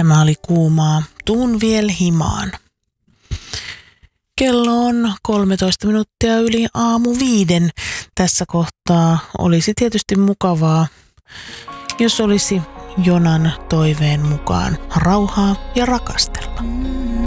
Tämä oli Kuumaa, tuun viel himaan. Kello on 13 minuuttia yli aamu 5. Tässä kohtaa olisi tietysti mukavaa, jos olisi Jonan toiveen mukaan rauhaa ja rakastella.